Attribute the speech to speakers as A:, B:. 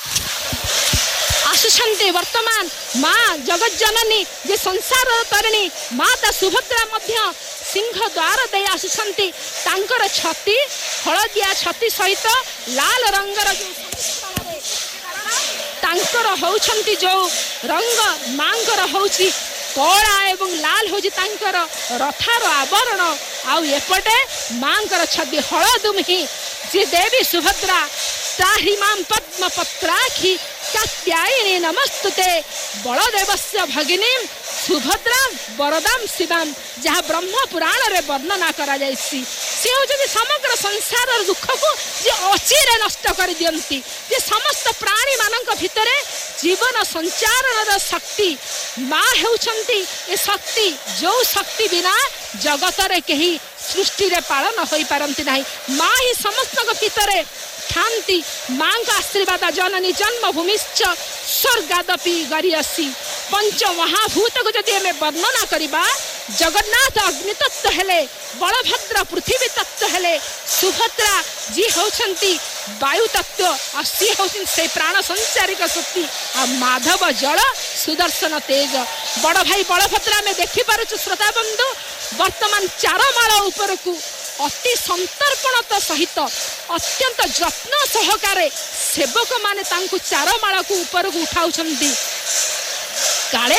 A: आसुछन्ति वर्तमान माँ जगत जननी जे संसार तरिणी माता सुभद्रा मध्य सिंह द्वार दे आसुछन्ति तांकर छति हलदिया छति सहित लाल रंगर जो तांकर होउछन्ति जो रंग मांकर होउछि कला एवं लाल होछि तांकर रथार आवरण आउ एपटे मांकर छति हलदुमहि जे देवी सुभद्रा ताहिमां पद्म पत्राखी कात्यायनी नमस्तुते बलदेवस्य भगिनी सुभद्रा वरदाम शिवाम जहाँ ब्रह्म पुराण रे वर्णना करा जायछि से होछि समग्र संसार दुख को जे अचिरे नष्ट कर दियंती जे समस्त प्राणी मानक भितरे जीवन संचारण शक्ति माँ हेउछन्ति ए शक्ति जो शक्ति बिना जगत रे केही सृष्टि रे पालन होई पारंती नाही माँ ही समस्त भितरे शांति माँ का आशीर्वाद जननी जन्मभूमिश्च स्वर्गादपि गरियसी पंच महाभूत को जदि हमें वर्णना करिबा जगन्नाथ अग्नितत्व हेले बलभद्र पृथ्वी तत्व हेले सुभद्रा जी होछन्ति वायु तत्व आ सी होछन से प्राण संचारिक शक्ति आ माधव जल सुदर्शन तेज बड़ भाई बलभद्रा में देखि पारुछु श्रोता बंधु वर्तमान चारमाळ ऊपर को अति संतर्पणता सहित अत्यंत जत्न सहकारे सेवक माने तांकु चारमाळ को ऊपर को उठाउछन्ति काले